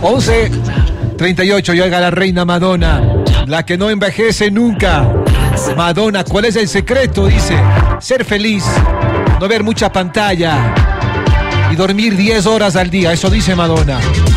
11:38, llega la reina Madonna, la que no envejece nunca. Madonna, ¿cuál es el secreto? Dice, ser feliz, no ver mucha pantalla y dormir 10 horas al día. Eso dice Madonna.